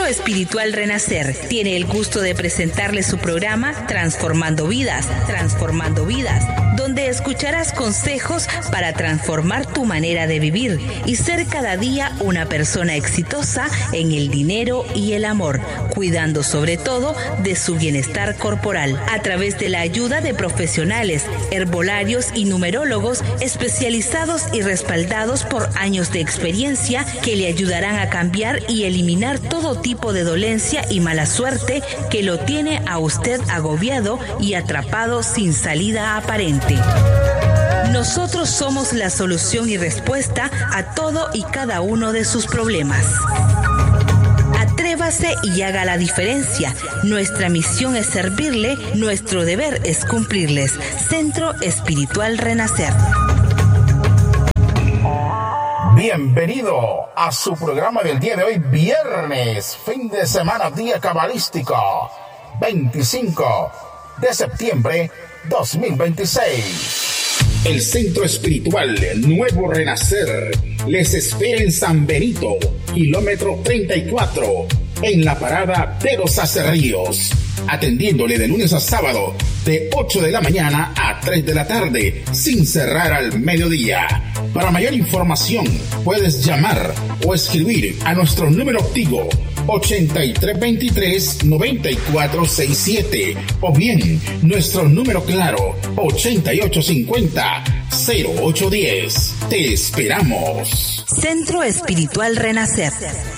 Centro Espiritual Renacer tiene el gusto de presentarle su programa Transformando Vidas, donde escucharás consejos para transformar tu manera de vivir y ser cada día una persona exitosa en el dinero y el amor, cuidando sobre todo de su bienestar corporal, a través de la ayuda de profesionales, herbolarios y numerólogos especializados y respaldados por años de experiencia que le ayudarán a cambiar y eliminar todo tipo de dolencia y mala suerte que lo tiene a usted agobiado y atrapado sin salida aparente. Nosotros somos la solución y respuesta a todo y cada uno de sus problemas. Atrévase y haga la diferencia. Nuestra misión es servirle, nuestro deber es cumplirles. Centro Espiritual Renacer. Bienvenido a su programa del día de hoy, viernes, fin de semana, día cabalístico, 25 de septiembre 2026. El Centro Espiritual Nuevo Renacer les espera en San Benito, kilómetro 34, en la parada de los Acerríos, atendiéndole de lunes a sábado de 8 de la mañana a 3 de la tarde, sin cerrar al mediodía. Para mayor información, puedes llamar o escribir a nuestro número activo 8323-9467 o bien nuestro número claro 8850-0810. Te esperamos. Centro Espiritual Renacer.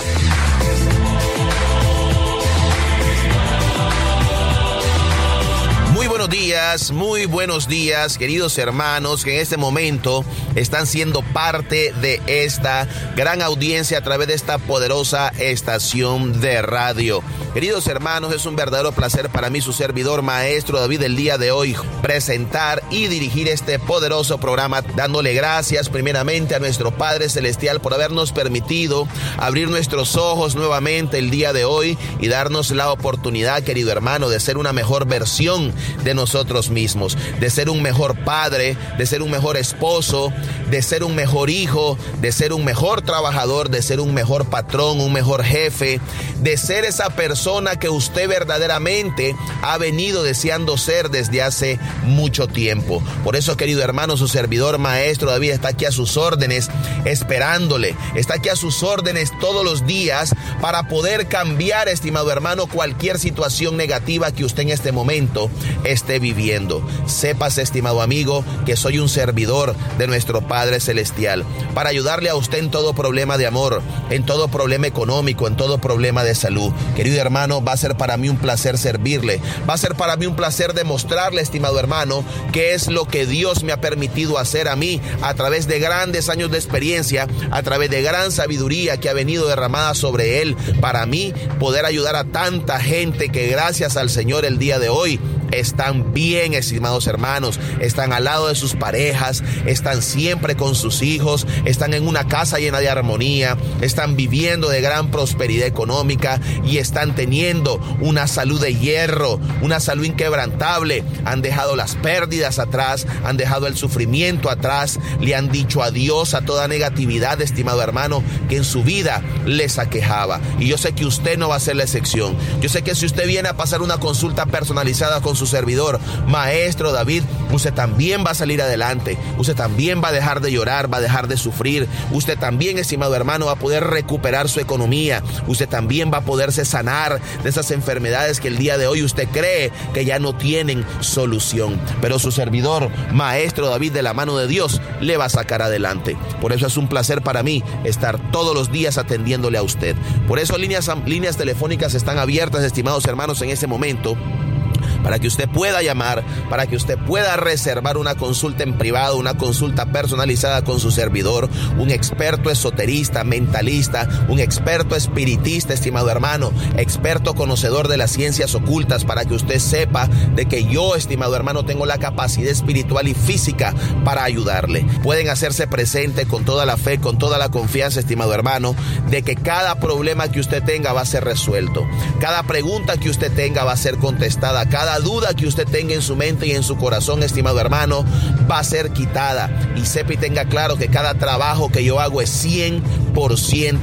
Muy buenos días, queridos hermanos que en este momento están siendo parte de esta gran audiencia a través de esta poderosa estación de radio. Queridos hermanos, es un verdadero placer para mí, su servidor Maestro David, el día de hoy presentar y dirigir este poderoso programa, dándole gracias primeramente a nuestro Padre Celestial por habernos permitido abrir nuestros ojos nuevamente el día de hoy y darnos la oportunidad, querido hermano, de ser una mejor versión de nosotros mismos, de ser un mejor padre, de ser un mejor esposo, de ser un mejor hijo, de ser un mejor trabajador, de ser un mejor patrón, un mejor jefe, de ser esa persona que usted verdaderamente ha venido deseando ser desde hace mucho tiempo. Por eso, querido hermano, su servidor Maestro David está aquí a sus órdenes, esperándole, está aquí a sus órdenes todos los días para poder cambiar, estimado hermano, cualquier situación negativa que usted en este momento esté viviendo. Sepas, estimado amigo, que soy un servidor de nuestro Padre Celestial para ayudarle a usted en todo problema de amor, en todo problema económico, en todo problema de salud. Querido hermano, va a ser para mí un placer servirle, va a ser para mí un placer demostrarle, estimado hermano, qué es lo que Dios me ha permitido hacer a mí a través de grandes años de experiencia, a través de gran sabiduría que ha venido derramada sobre él, para mí poder ayudar a tanta gente que gracias al Señor el día de hoy están bien, estimados hermanos, están al lado de sus parejas, están siempre con sus hijos, están en una casa llena de armonía, están viviendo de gran prosperidad económica y están teniendo una salud de hierro, una salud inquebrantable. Han dejado las pérdidas atrás, han dejado el sufrimiento atrás, le han dicho adiós a toda negatividad, estimado hermano, que en su vida les aquejaba. Y yo sé que usted no va a ser la excepción. Yo sé que si usted viene a pasar una consulta personalizada con su servidor Maestro David, usted también va a salir adelante, usted también va a dejar de llorar, va a dejar de sufrir, usted también, estimado hermano, va a poder recuperar su economía, usted también va a poderse sanar de esas enfermedades que el día de hoy usted cree que ya no tienen solución, pero su servidor Maestro David, de la mano de Dios, le va a sacar adelante. Por eso es un placer para mí estar todos los días atendiéndole a usted. Por eso líneas telefónicas están abiertas, estimados hermanos, en este momento, para que usted pueda llamar, para que usted pueda reservar una consulta en privado, una consulta personalizada con su servidor, un experto esoterista, mentalista, un experto espiritista, estimado hermano, experto conocedor de las ciencias ocultas, para que usted sepa de que yo, estimado hermano, tengo la capacidad espiritual y física para ayudarle. Pueden hacerse presente con toda la fe, con toda la confianza, estimado hermano, de que cada problema que usted tenga va a ser resuelto, cada pregunta que usted tenga va a ser contestada, cada duda que usted tenga en su mente y en su corazón, estimado hermano, va a ser quitada. Y sepa y tenga claro que cada trabajo que yo hago es 100%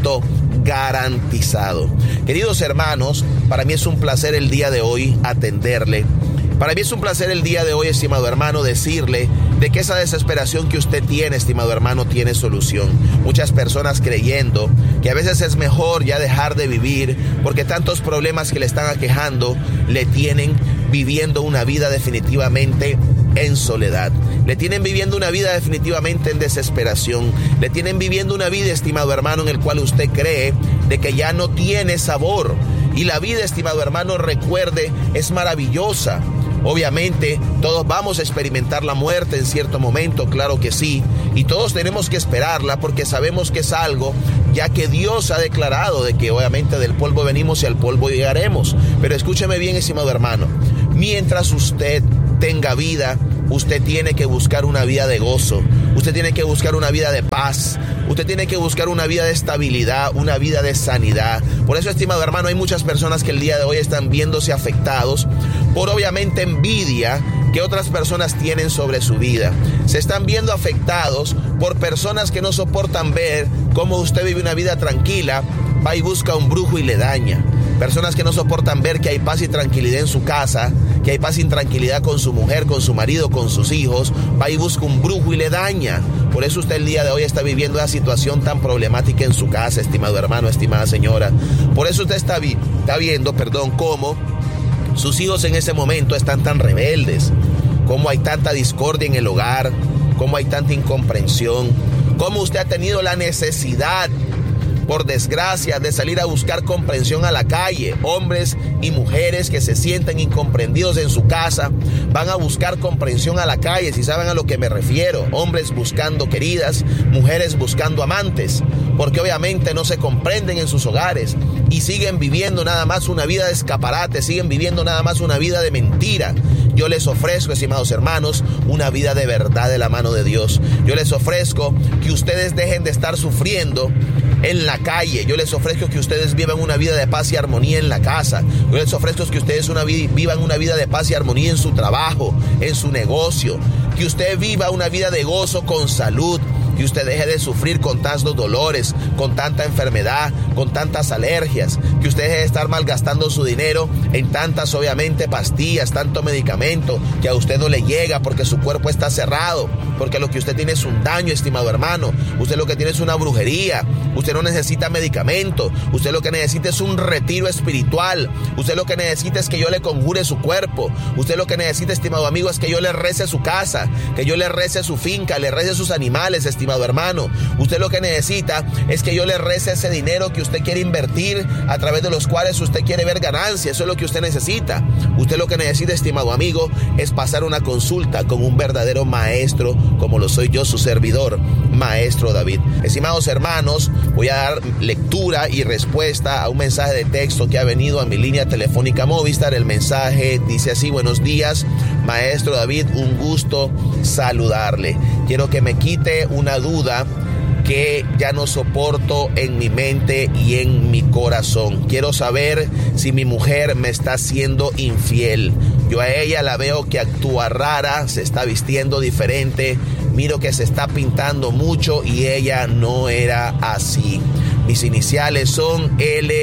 garantizado. Queridos hermanos, para mí es un placer el día de hoy atenderle. Para mí es un placer el día de hoy, estimado hermano, decirle de que esa desesperación que usted tiene, estimado hermano, tiene solución. Muchas personas creyendo que a veces es mejor ya dejar de vivir porque tantos problemas que le están aquejando le tienen viviendo una vida definitivamente en soledad. Le tienen viviendo una vida definitivamente en desesperación. Le tienen viviendo una vida, estimado hermano, en el cual usted cree de que ya no tiene sabor. Y la vida, estimado hermano, recuerde, es maravillosa. Obviamente, todos vamos a experimentar la muerte en cierto momento, claro que sí. Y todos tenemos que esperarla porque sabemos que es algo ya que Dios ha declarado de que obviamente del polvo venimos y al polvo llegaremos. Pero escúcheme bien, estimado hermano. Mientras usted tenga vida, usted tiene que buscar una vida de gozo. Usted tiene que buscar una vida de paz. Usted tiene que buscar una vida de estabilidad, una vida de sanidad. Por eso, estimado hermano, hay muchas personas que el día de hoy están viéndose afectados por obviamente envidia que otras personas tienen sobre su vida. Se están viendo afectados por personas que no soportan ver cómo usted vive una vida tranquila, va y busca un brujo y le daña. Personas que no soportan ver que hay paz y tranquilidad en su casa, que hay paz y tranquilidad con su mujer, con su marido, con sus hijos, va y busca un brujo y le daña. Por eso usted el día de hoy está viviendo una situación tan problemática en su casa, estimado hermano, estimada señora. Por eso usted está viendo, cómo sus hijos en ese momento están tan rebeldes, cómo hay tanta discordia en el hogar, cómo hay tanta incomprensión, cómo usted ha tenido la necesidad, por desgracia, de salir a buscar comprensión a la calle. Hombres y mujeres que se sienten incomprendidos en su casa van a buscar comprensión a la calle, si saben a lo que me refiero. Hombres buscando queridas, mujeres buscando amantes, porque obviamente no se comprenden en sus hogares y siguen viviendo nada más una vida de escaparate, siguen viviendo nada más una vida de mentira. Yo les ofrezco, estimados hermanos, una vida de verdad de la mano de Dios. Yo les ofrezco que ustedes dejen de estar sufriendo en la calle. Yo les ofrezco que ustedes vivan una vida de paz y armonía en la casa. Yo les ofrezco que ustedes vivan una vida de paz y armonía en su trabajo, en su negocio. Que usted viva una vida de gozo con salud. Que usted deje de sufrir con tantos dolores, con tanta enfermedad, con tantas alergias. Que usted deje de estar malgastando su dinero en tantas, obviamente, pastillas, tanto medicamento que a usted no le llega porque su cuerpo está cerrado. Porque lo que usted tiene es un daño, estimado hermano. Usted lo que tiene es una brujería. Usted no necesita medicamento. Usted lo que necesita es un retiro espiritual. Usted lo que necesita es que yo le conjure su cuerpo. Usted lo que necesita, estimado amigo, es que yo le rece su casa, que yo le rece su finca, le rece sus animales, estimado hermano. Usted lo que necesita es que yo le rece ese dinero que usted quiere invertir, a través de los cuales usted quiere ver ganancias. Eso es lo que usted necesita. Usted lo que necesita, estimado amigo, es pasar una consulta con un verdadero maestro, como lo soy yo, su servidor, Maestro David. Estimados hermanos, voy a dar lectura y respuesta a un mensaje de texto que ha venido a mi línea telefónica Movistar. El mensaje dice así: buenos días, Maestro David, un gusto saludarle. Quiero que me quite una duda que ya no soporto en mi mente y en mi corazón. Quiero saber si mi mujer me está siendo infiel. Yo a ella la veo que actúa rara, se está vistiendo diferente, miro que se está pintando mucho y ella no era así. Mis iniciales son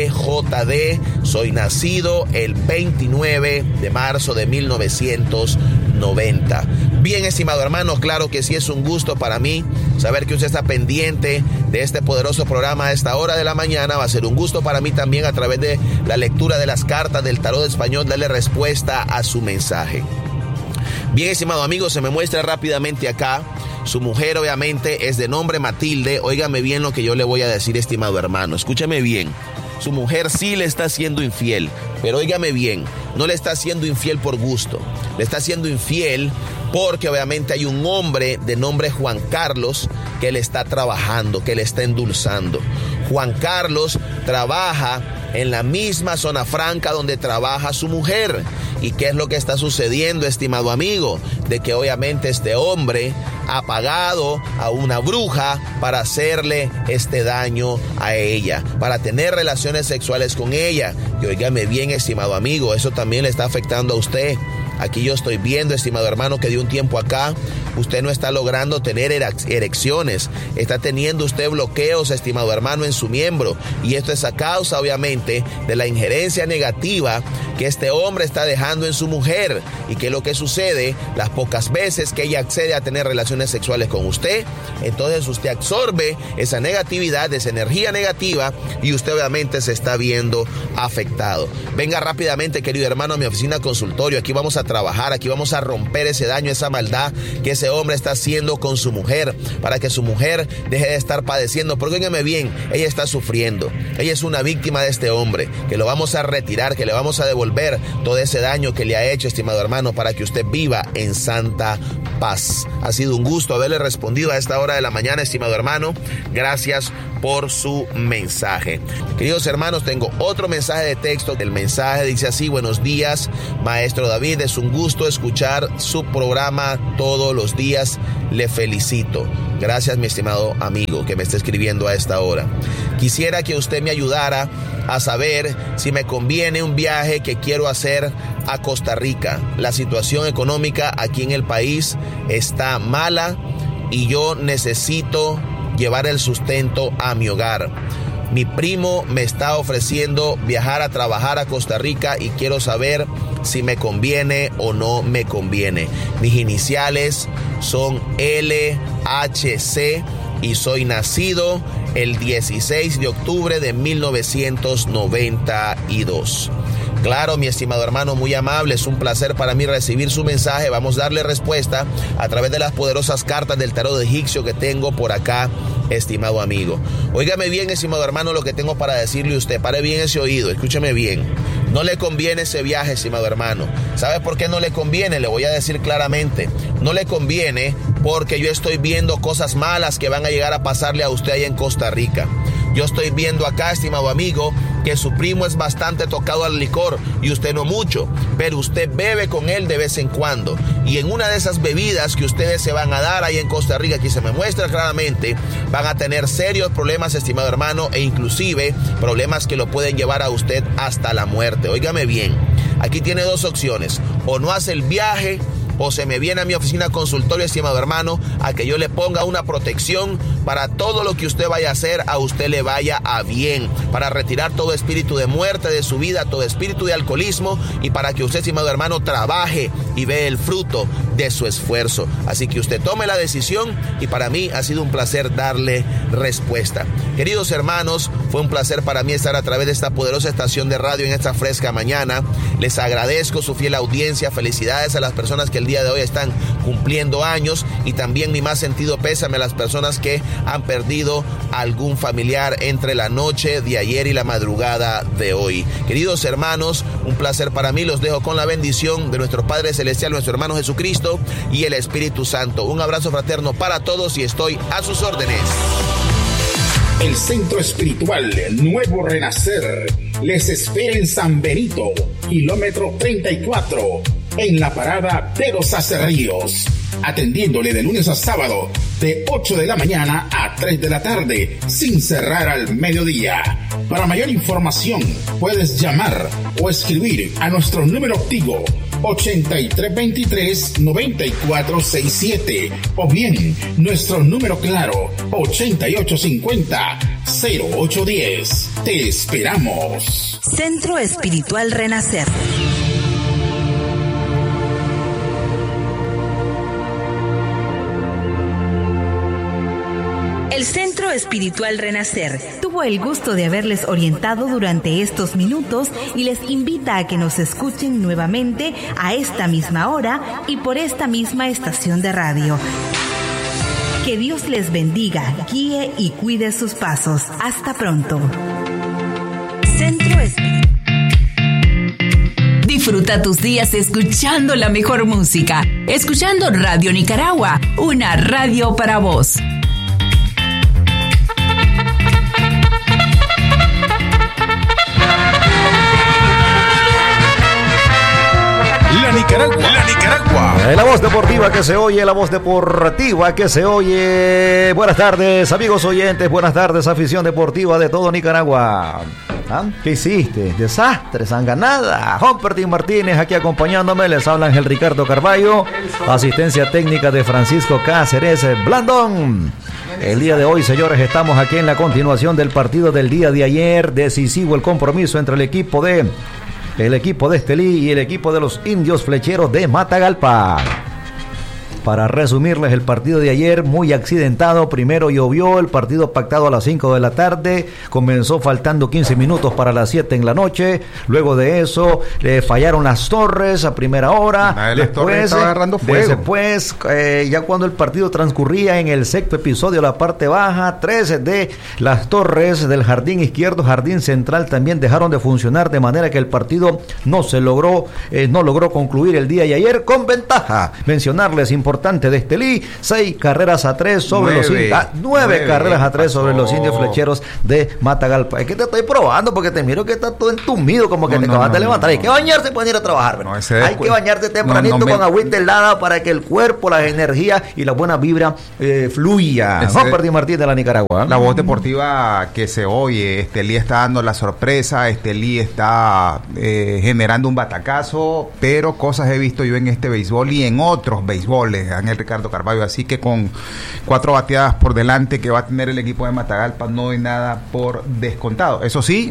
LJD, soy nacido el 29 de marzo de 1990. Bien, estimado hermano, claro que sí, es un gusto para mí saber que usted está pendiente de este poderoso programa a esta hora de la mañana. Va a ser un gusto para mí también, a través de la lectura de las cartas del tarot español, darle respuesta a su mensaje. Bien, estimado amigo, se me muestra rápidamente acá. Su mujer obviamente es de nombre Matilde. Óigame bien lo que yo le voy a decir, estimado hermano. Escúchame bien. Su mujer sí le está siendo infiel, pero óigame bien, no le está siendo infiel por gusto. Le está siendo infiel porque obviamente hay un hombre de nombre Juan Carlos que le está trabajando, que le está endulzando. Juan Carlos trabaja en la misma zona franca donde trabaja su mujer. ¿Y qué es lo que está sucediendo, estimado amigo? De que obviamente este hombre ha pagado a una bruja para hacerle este daño a ella, para tener relaciones sexuales con ella. Y óigame bien, estimado amigo, eso también le está afectando a usted. Aquí yo estoy viendo, estimado hermano, que de un tiempo acá usted no está logrando tener erecciones. Está teniendo usted bloqueos, estimado hermano, en su miembro. Y esto es a causa, obviamente, de la injerencia negativa que este hombre está dejando en su mujer. ¿Y qué es lo que sucede? Las pocas veces que ella accede a tener relaciones sexuales con usted, entonces usted absorbe esa negatividad, esa energía negativa, y usted obviamente se está viendo afectado. Venga rápidamente, querido hermano, a mi oficina consultorio. Aquí vamos a trabajar, aquí vamos a romper ese daño, esa maldad que ese hombre está haciendo con su mujer, para que su mujer deje de estar padeciendo. Porque óigame bien, ella está sufriendo, ella es una víctima de este hombre, que lo vamos a retirar, que le vamos a devolver todo ese daño que le ha hecho, estimado hermano, para que usted viva en santa paz. Ha sido un gusto haberle respondido a esta hora de la mañana, estimado hermano. Gracias por su mensaje. Queridos hermanos, tengo otro mensaje de texto. El mensaje dice así: buenos días, maestro David, es un gusto escuchar su programa todos los días, le felicito. Gracias, mi estimado amigo que me está escribiendo a esta hora. Quisiera que usted me ayudara a saber si me conviene un viaje que quiero hacer a Costa Rica. La situación económica aquí en el país está mala y yo necesito llevar el sustento a mi hogar. Mi primo me está ofreciendo viajar a trabajar a Costa Rica y quiero saber si me conviene o no me conviene. Mis iniciales son LHC y soy nacido el 16 de octubre de 1992. Claro, mi estimado hermano, muy amable, es un placer para mí recibir su mensaje. Vamos a darle respuesta a través de las poderosas cartas del tarot egipcio que tengo por acá, estimado amigo. Óigame bien, estimado hermano, lo que tengo para decirle a usted. Pare bien ese oído, escúcheme bien. No le conviene ese viaje, estimado hermano. ¿Sabe por qué no le conviene? Le voy a decir claramente. No le conviene porque yo estoy viendo cosas malas que van a llegar a pasarle a usted ahí en Costa Rica. Yo estoy viendo acá, estimado amigo, que su primo es bastante tocado al licor y usted no mucho, pero usted bebe con él de vez en cuando. Y en una de esas bebidas que ustedes se van a dar ahí en Costa Rica, aquí se me muestra claramente, van a tener serios problemas, estimado hermano, e inclusive problemas que lo pueden llevar a usted hasta la muerte. Óigame bien, aquí tiene dos opciones: o no hace el viaje, o se me viene a mi oficina consultorio, estimado hermano, a que yo le ponga una protección para todo lo que usted vaya a hacer, a usted le vaya a bien, para retirar todo espíritu de muerte de su vida, todo espíritu de alcoholismo, y para que usted, estimado hermano, trabaje y vea el fruto de su esfuerzo. Así que usted tome la decisión y para mí ha sido un placer darle respuesta. Queridos hermanos, fue un placer para mí estar a través de esta poderosa estación de radio en esta fresca mañana. Les agradezco su fiel audiencia. Felicidades a las personas que el día de hoy están cumpliendo años, y también mi más sentido pésame a las personas que han perdido algún familiar entre la noche de ayer y la madrugada de hoy. Queridos hermanos, un placer para mí. Los dejo con la bendición de nuestro Padre Celestial, nuestro hermano Jesucristo y el Espíritu Santo. Un abrazo fraterno para todos y estoy a sus órdenes. El Centro Espiritual Nuevo Renacer les espera en San Benito, kilómetro 34, en la parada de los Acerríos, atendiéndole de lunes a sábado de 8 de la mañana a 3 de la tarde, sin cerrar al mediodía. Para mayor información, puedes llamar o escribir a nuestro número activo 8323-9467, o bien nuestro número claro 8850-0810. Te esperamos. Centro Espiritual Renacer. El Centro Espiritual Renacer tuvo el gusto de haberles orientado durante estos minutos y les invita a que nos escuchen nuevamente a esta misma hora y por esta misma estación de radio. Que Dios les bendiga, guíe y cuide sus pasos. Hasta pronto. Centro Espiritual. Disfruta tus días escuchando la mejor música, escuchando Radio Nicaragua, una radio para vos. La Nicaragua. voz deportiva que se oye, la voz deportiva que se oye. Buenas tardes, amigos oyentes, buenas tardes, afición deportiva de todo Nicaragua. ¿Ah? ¿Qué hiciste? Desastre, sanganada. Humberto Martínez aquí acompañándome, les habla Ángel Ricardo Carballo, asistencia técnica de Francisco Cáceres Blandón. El día de hoy, señores, estamos aquí en la continuación del partido del día de ayer, decisivo el compromiso entre el equipo de Estelí y el equipo de los Indios Flecheros de Matagalpa. Para resumirles el partido de ayer, muy accidentado. Primero llovió, el partido pactado a las 5 de la tarde, comenzó faltando 15 minutos para las 7 en la noche. Luego de eso, fallaron las torres a primera hora. Después estaba agarrando fuego. Después, ya cuando el partido transcurría en el sexto episodio, la parte baja, 13 de las torres del jardín izquierdo, jardín central también dejaron de funcionar, de manera que el partido no logró concluir el día de ayer con ventaja. Mencionarles importante de Estelí, 6 carreras a 3 sobre los indios, 9 carreras a 3 sobre los Indios Flecheros de Matagalpa. Es que te estoy probando porque te miro que estás todo entumido, como que te acabas de levantar. Hay que bañarse para ir a trabajar. Hay que bañarte tempranito con agüita helada para que el cuerpo, las energías y la buena vibra fluya. Humberto Martínez de la Nicaragua. La voz deportiva que se oye, Estelí está dando la sorpresa, Estelí está generando un batacazo, pero cosas he visto yo en este béisbol y en otros béisboles, Ángel Ricardo Carballo, así que con 4 bateadas por delante que va a tener el equipo de Matagalpa, no hay nada por descontado. Eso sí,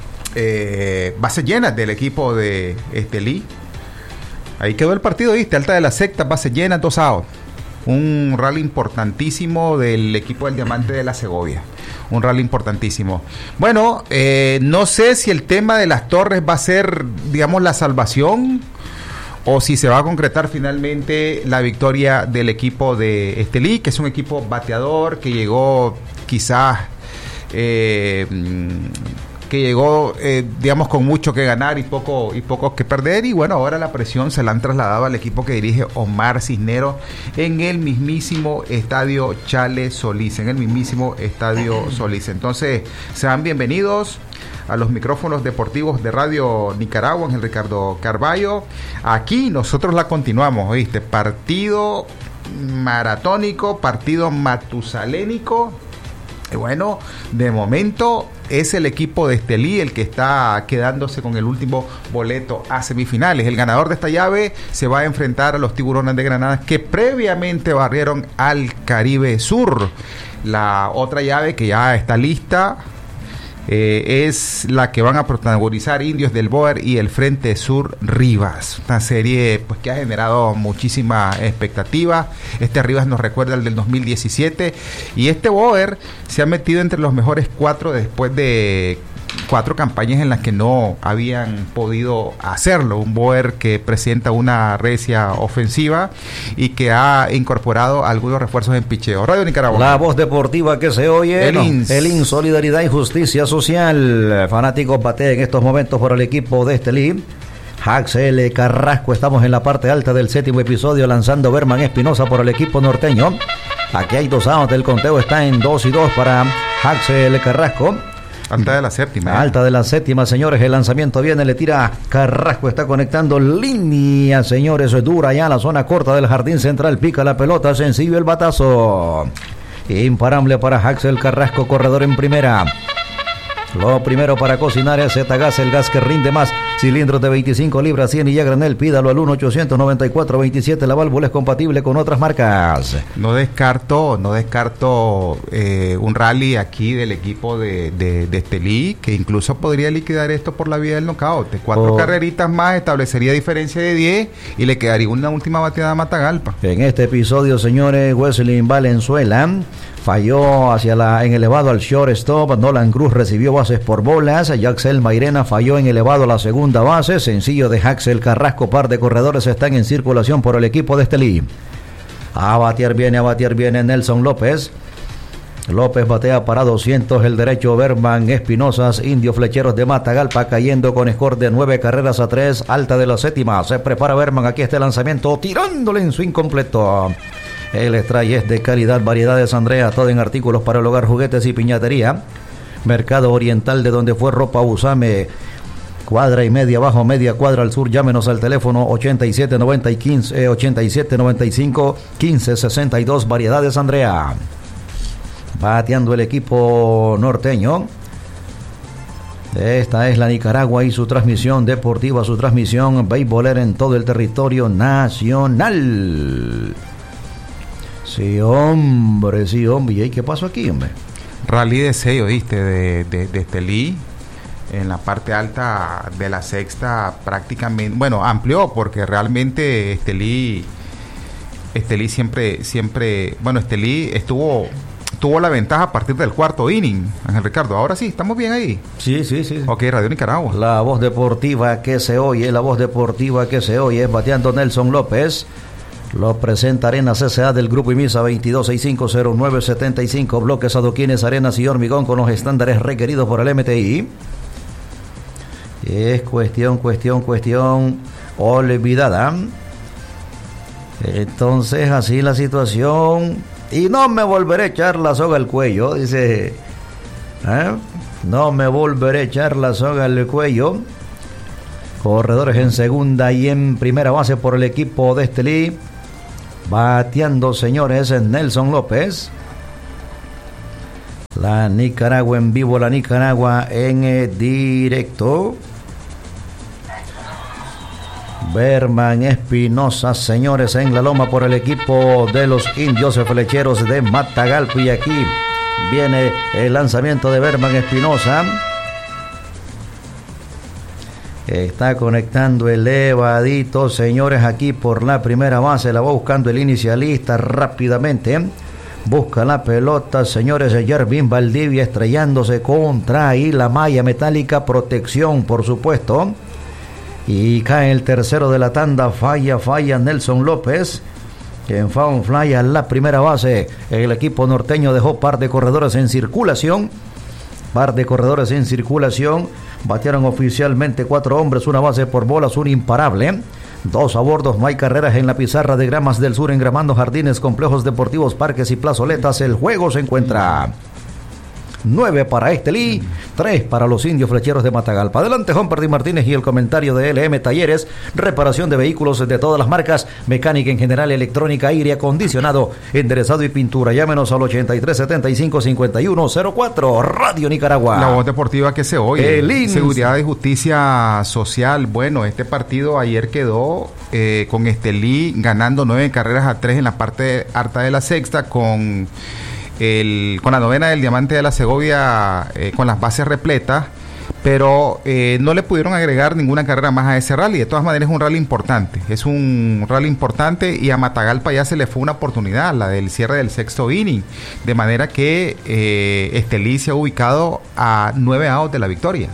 bases llenas del equipo de Estelí. Ahí quedó el partido, ¿viste? Alta de la Secta, bases llenas, 2 outs. Un rally importantísimo del equipo del Diamante de la Segovia. Un rally importantísimo. Bueno, no sé si el tema de las torres va a ser, digamos, la salvación, o si se va a concretar finalmente la victoria del equipo de Estelí, que es un equipo bateador que llegó quizás digamos, con mucho que ganar y poco que perder. Y bueno, ahora la presión se la han trasladado al equipo que dirige Omar Cisneros en el mismísimo Estadio Chale Solís. Entonces, sean bienvenidos a los micrófonos deportivos de Radio Nicaragua, Ángel Ricardo Carballo. Aquí nosotros la continuamos, ¿oíste? Partido maratónico, partido matusalénico. Y bueno, de momento es el equipo de Estelí el que está quedándose con el último boleto a semifinales. El ganador de esta llave se va a enfrentar a los Tiburones de Granada, que previamente barrieron al Caribe Sur. La otra llave que ya está lista es la que van a protagonizar Indios del Boer y el Frente Sur Rivas. Una serie pues que ha generado muchísima expectativa. Este Rivas nos recuerda al del 2017 y este Boer se ha metido entre los mejores 4 después de 4 campañas en las que no habían podido hacerlo. Un Boer que presenta una recia ofensiva y que ha incorporado algunos refuerzos en picheo. Radio Nicaragua. La voz deportiva que se oye. El INS, Solidaridad y Justicia Social. Fanáticos batea en estos momentos por el equipo de Estelí. Axel Carrasco, estamos en la parte alta del 7º episodio, lanzando Berman Espinosa por el equipo norteño. Aquí hay 2 outs, el conteo está en 2-2 para Axel Carrasco. Alta de la séptima. Alta de la séptima, señores. El lanzamiento viene, le tira Carrasco. Está conectando línea, señores. Es dura ya la zona corta del jardín central. Pica la pelota, sencillo el batazo. Imparable para Axel Carrasco, corredor en primera. Lo primero para cocinar es Zetagás, el gas que rinde más. Cilindros de 25 libras, 100 y ya granel. Pídalo al 1-894-27. La válvula es compatible con otras marcas. No descarto un rally aquí del equipo de Estelí, que incluso podría liquidar esto por la vía del nocaut. 4 carreritas más establecería diferencia de 10 y le quedaría una última bateada a Matagalpa. En este episodio, señores, Wesley Valenzuela falló en elevado al shortstop. Nolan Cruz recibió bases por bolas. Jaxel Mairena falló en elevado a la segunda base. Sencillo de Axel Carrasco. Par de corredores están en circulación por el equipo de Estelí. A batear viene Nelson López. López batea para 200, el derecho Berman Espinosas, Indios Flecheros de Matagalpa cayendo con score de 9 carreras a 3, alta de la séptima. Se prepara Berman, aquí está el lanzamiento, tirándole en su incompleto. El strike es de calidad, variedades Andrea, todo en artículos para el hogar, juguetes y piñatería. Mercado Oriental, de donde fue ropa Usame. cuadra y media abajo, media cuadra al sur. Llámenos al teléfono 8795-1562, Variedades Andrea. Bateando el equipo norteño. Esta es la Nicaragua y su transmisión deportiva, su transmisión beisbolera en todo el territorio nacional. Sí, hombre. ¿Y qué pasó aquí, hombre? Rally de 6, ¿oíste? De Estelí. En la parte alta de la sexta prácticamente, bueno, amplió porque realmente Estelí siempre, bueno, Estelí tuvo la ventaja a partir del cuarto inning, Ángel Ricardo. Ahora sí, ¿estamos bien ahí? Sí. Ok, Radio Nicaragua. La voz deportiva que se oye es bateando Nelson López. Lo presenta Arenas S.A. del Grupo IMISA 22650975, bloques, adoquines, arenas y hormigón con los estándares requeridos por el MTI. Es cuestión olvidada. Entonces así la situación. Y no me volveré a echar la soga al cuello, dice. No me volveré a echar la soga al cuello. Corredores en segunda y en primera base por el equipo de Estelí. Bateando, señores, Nelson López. La Nicaragua en vivo, la Nicaragua en directo. Berman Espinosa, señores, en la loma por el equipo de los Indios Flecheros de Matagalpa. Y aquí viene el lanzamiento de Berman Espinosa. Está conectando elevadito, señores, aquí por la primera base. La va buscando el inicialista rápidamente. Busca la pelota, señores, Yervin Valdivia estrellándose contra ahí la malla metálica, protección, por supuesto. Y cae el tercero de la tanda, falla Nelson López. En foul fly a la primera base. El equipo norteño dejó par de corredores en circulación. Batearon oficialmente 4 hombres, una base por bolas, un imparable. 2 a bordo, no hay carreras en la pizarra de Gramas del Sur, engramando jardines, complejos deportivos, parques y plazoletas. El juego se encuentra 9 para Estelí, 3 para los Indios Flecheros de Matagalpa. Adelante, Humperty Martínez y el comentario de LM Talleres, reparación de vehículos de todas las marcas, mecánica en general, electrónica, aire acondicionado, enderezado y pintura. Llámenos al 8375-5104. Radio Nicaragua. La voz deportiva que se oye. Seguridad y Justicia Social. Bueno, este partido ayer quedó con Estelí ganando 9 carreras a 3 en la parte alta de la sexta, con la novena del Diamante de la Segovia con las bases repletas, pero no le pudieron agregar ninguna carrera más a ese rally. De todas maneras es un rally importante, y a Matagalpa ya se le fue una oportunidad, la del cierre del sexto inning, de manera que Estelí se ha ubicado a 9 outs de la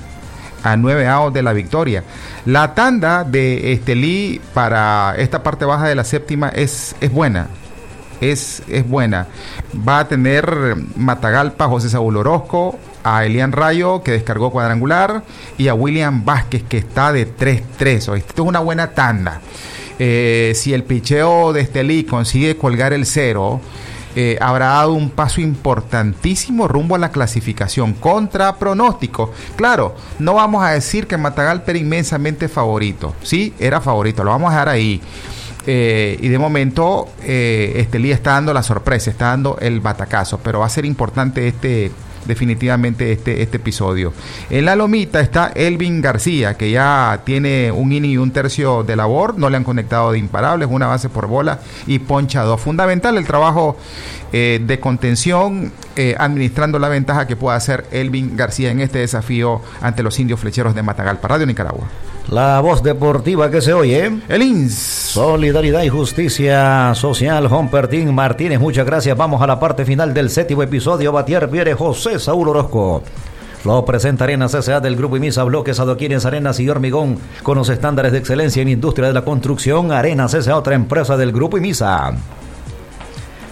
victoria. La tanda de Estelí para esta parte baja de la séptima es buena. Es buena. Va a tener Matagalpa José Saúl Orozco, a Elian Rayo, que descargó cuadrangular, y a William Vázquez, que está de 3-3. Esto es una buena tanda. Si el picheo de Estelí consigue colgar el 0, habrá dado un paso importantísimo rumbo a la clasificación. Contra pronóstico, claro, no vamos a decir que Matagalpa era inmensamente favorito. Sí, era favorito, lo vamos a dejar ahí. Y de momento Estelí está dando la sorpresa, está dando el batacazo, pero va a ser importante definitivamente este episodio. En la lomita está Elvin García, que ya tiene un inning y un tercio de labor, no le han conectado de imparables, una base por bola y poncha 2. Fundamental el trabajo de contención, administrando la ventaja que pueda hacer Elvin García en este desafío ante los Indios Flecheros de Matagalpa. Radio Nicaragua. La voz deportiva que se oye. El INS. Solidaridad y Justicia Social. Humperty Martínez, muchas gracias. Vamos a la parte final del 7º episodio. Batear viene José Saúl Orozco. Lo presenta Arenas S.A. del Grupo IMISA, bloques, adoquines, arenas y hormigón con los estándares de excelencia en industria de la construcción. Arenas S.A., otra empresa del Grupo IMISA.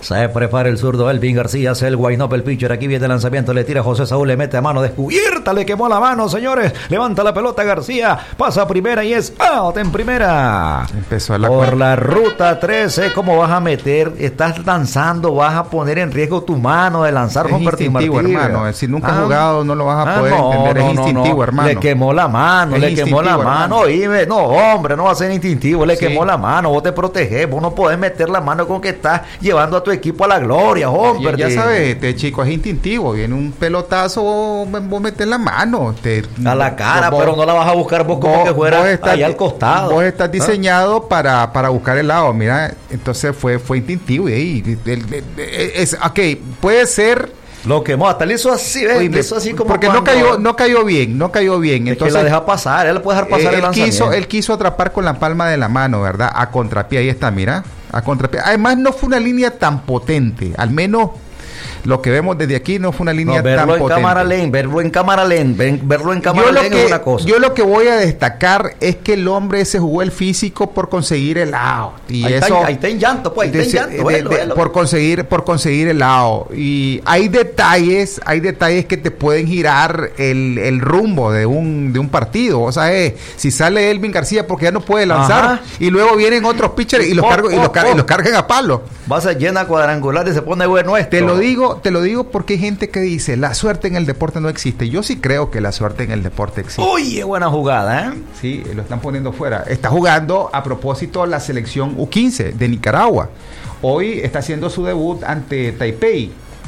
Se prepara el zurdo Elvin García, hace el wind-up el pitcher. Aquí viene el lanzamiento, le tira José Saúl, le mete a mano descubierta, le quemó la mano, señores. Levanta la pelota García, pasa a primera y es out en primera. Empezó la por la ruta 13. ¿Cómo vas a meter? Estás lanzando, vas a poner en riesgo tu mano de lanzar con instintivo, hermano. Si nunca has jugado, no lo vas a poder entender. Es instintivo, hermano. Le quemó la mano, Oíme, no, hombre, no va a ser instintivo. Le quemó la mano, vos te protegés. Vos no podés meter la mano con que estás llevando a tu equipo a la gloria, hombre. Ya sabes, chico, es instintivo. Viene un pelotazo, vos metés la mano. A la cara, pero no la vas a buscar vos como que fuera allá al costado. Vos estás diseñado para buscar el lado, mira. Entonces fue instintivo. Y ahí, ok, puede ser. Lo quemó, hasta le hizo así, ¿ves? Le hizo así como porque no cayó bien. Entonces, que la deja pasar, él puede dejar pasar el lanzamiento. Él quiso atrapar con la palma de la mano, ¿verdad? A contrapié, ahí está, mira. A contrapié. Además, no fue una línea tan potente, al menos lo que vemos desde aquí no fue una línea tan potente. Verlo en cámara lenta es una cosa. Yo lo que voy a destacar es que el hombre se jugó el físico por conseguir el out. Y ahí eso está en llanto, pues, por conseguir el out. Y hay detalles que te pueden girar el rumbo de un partido. O sea, si sale Elvin García porque ya no puede lanzar, y luego vienen otros pitchers y los cargan a palo. Va a ser llena cuadrangular y se pone bueno esto. Te lo digo porque hay gente que dice, la suerte en el deporte no existe. Yo sí creo que la suerte en el deporte existe. Uy, es buena jugada, ¿eh? Sí, lo están poniendo fuera. Está jugando, a propósito, la selección U15 de Nicaragua. Hoy está haciendo su debut ante Taipei.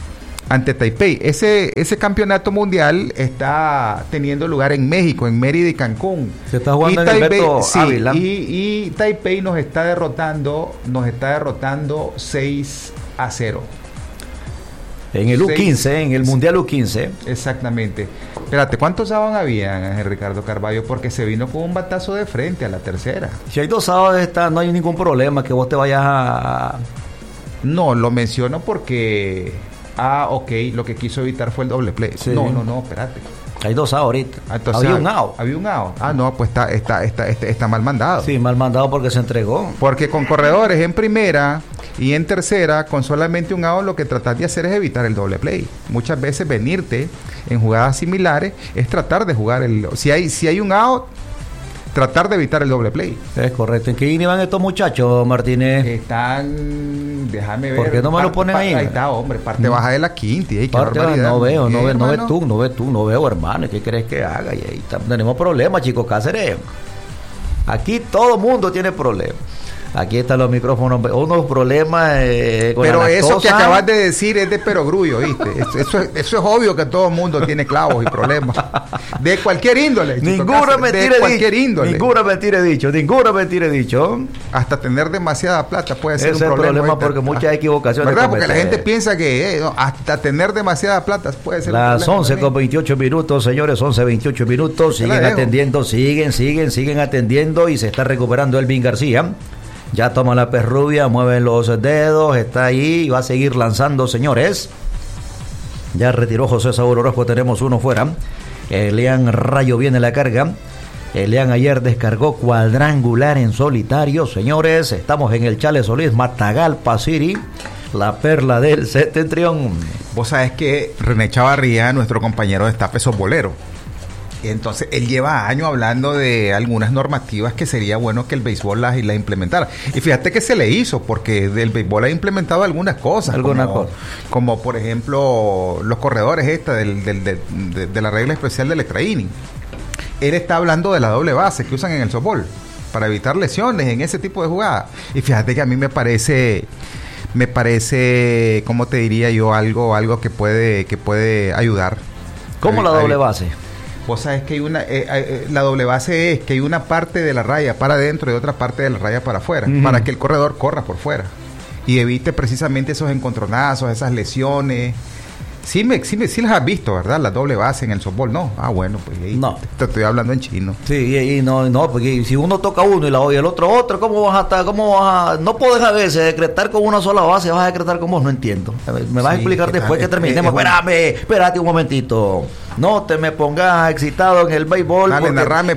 Ese campeonato mundial está teniendo lugar en México, en Mérida y Cancún. Se está jugando en Alberto Ávila. Y Taipei nos está derrotando 6-0. En el U15, en el Mundial U15. Exactamente. Espérate, ¿cuántos sábados había, Ricardo Carballo? Porque se vino con un batazo de frente a la tercera. Si hay 2 sábados, no hay ningún problema que vos te vayas a... No, lo menciono porque... ok, lo que quiso evitar fue el doble play. Sí. No, espérate. Hay 2 outs ahorita. Entonces, había un out. No, pues está mal mandado. Sí, mal mandado porque se entregó. Porque con corredores en primera y en tercera, con solamente un out, lo que tratas de hacer es evitar el doble play. Muchas veces venirte en jugadas similares es tratar de jugar si hay un out, tratar de evitar el doble play. Es correcto. ¿En qué línea van estos muchachos, Martínez? Están, déjame ver. ¿Por qué no me lo ponen ahí? Ahí está, hombre, parte baja de la quinta. No veo, hermano. ¿Qué crees que haga? Y ahí tenemos problemas, chicos Cáceres. Aquí todo mundo tiene problemas. Aquí están los micrófonos, unos problemas con pero eso que acabas de decir es de perogrullo, ¿viste? Eso es obvio que todo el mundo tiene clavos y problemas. De cualquier índole. Ninguna mentira he dicho. Hasta tener demasiada plata puede ser ese un problema. Porque muchas equivocaciones. ¿Verdad? Porque la gente piensa que hasta tener demasiada plata puede ser un problema. Las 11:28 minutos, señores, 11:28 minutos. Siguen atendiendo, siguen atendiendo y se está recuperando Elvin García. Ya toma la perrubia, mueve los dedos, está ahí y va a seguir lanzando, señores. Ya retiró José Saúl Orozco, tenemos uno fuera. Elian Rayo viene la carga. Elian ayer descargó cuadrangular en solitario, señores. Estamos en el Chale Solís, Matagalpa City, la perla del septentrión. Vos sabés que René Chavarría, nuestro compañero de staff, es bolero. Entonces, él lleva años hablando de algunas normativas que sería bueno que el béisbol las implementara. Y fíjate que se le hizo, porque del béisbol ha implementado algunas cosas. Como por ejemplo, los corredores de la regla especial del extra inning. Él está hablando de la doble base que usan en el softball para evitar lesiones en ese tipo de jugadas. Y fíjate que a mí me parece, ¿cómo te diría yo? Algo que puede ayudar. ¿Cómo la doble base? Vos sabés que la doble base es que hay una parte de la raya para adentro y otra parte de la raya para afuera, para que el corredor corra por fuera y evite precisamente esos encontronazos, esas lesiones. Sí las has visto, ¿verdad? La doble base en el softball, ¿no? Bueno, pues ahí no. Te estoy hablando en chino. Sí, y no, porque si uno toca uno y el otro otro, ¿cómo vas a no puedes a veces decretar con una sola base, vas a decretar con vos? No entiendo. Me vas a explicar después que terminemos. Espérate un momentito. No te me pongas excitado en el béisbol. Dale, narrame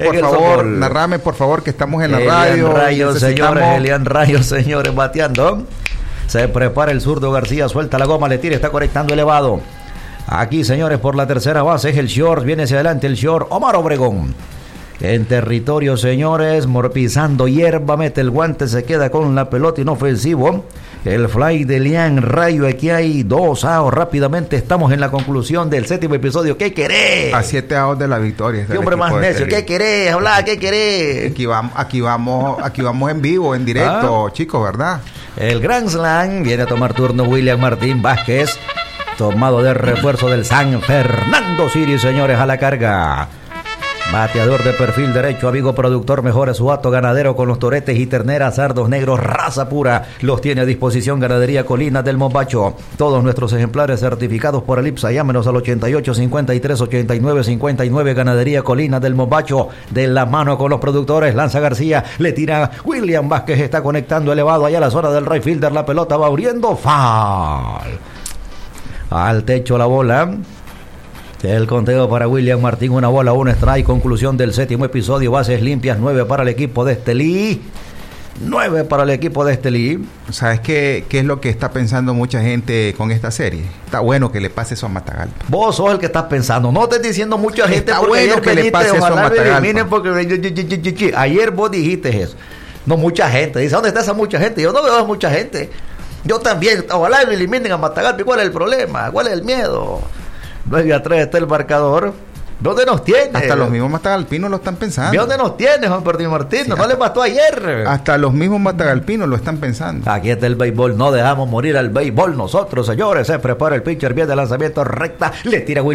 por favor, que estamos en la radio. Elian Rayo, señores, bateando. Se prepara el zurdo García, suelta la goma, le tira, está conectando elevado. Aquí, señores, por la tercera base es el short, viene hacia adelante el short, Omar Obregón. En territorio, señores, pisando hierba, mete el guante, se queda con la pelota inofensivo. El fly de Lian Rayo, aquí hay 2 outs rápidamente. Estamos en la conclusión del 7º episodio. ¿Qué querés? A 7 outs de la victoria. ¿Qué hombre más necio? ¿Qué querés? Habla, ¿qué querés? Aquí vamos en vivo, en directo, chicos, ¿verdad? El Grand Slam viene a tomar turno William Martín Vázquez, tomado de refuerzo del San Fernando City, señores, a la carga. Bateador de perfil derecho, amigo productor, mejora su hato ganadero con los toretes y terneras, sardos negros, raza pura. Los tiene a disposición Ganadería Colinas del Mombacho. Todos nuestros ejemplares certificados por el IPSA. Llámenos al 88 53 89 59. Ganadería Colinas del Mombacho. De la mano con los productores. Lanza García, le tira William Vázquez, está conectando elevado allá a la zona del right fielder. La pelota va abriendo. Foul. Al techo la bola. El conteo para William Martín, 1 bola, 1 strike. Conclusión del 7º episodio, bases limpias, 9 para el equipo de Estelí. 9 para el equipo de Estelí. ¿Sabes qué es lo que está pensando mucha gente con esta serie? Está bueno que le pase eso a Matagalpa. Vos sos el que estás pensando, no te estoy diciendo mucha gente. Está bueno que le pase eso a Matagalpa. Porque ayer vos dijiste eso. No, mucha gente. Dice, ¿dónde está esa mucha gente? Yo no veo a mucha gente. Yo también. Ojalá me eliminen a Matagalpa. ¿Cuál es el problema? ¿Cuál es el miedo? 9-3 está el marcador. ¿Dónde nos tienes? Hasta los mismos matagalpinos lo están pensando. ¿Dónde nos tienes, Juan Martín Martín? Sí, no le bastó ayer. Hasta los mismos matagalpinos lo están pensando. Aquí está el béisbol. No dejamos morir al béisbol nosotros, señores. Se prepara el pitcher, viene de lanzamiento recta. Le tira William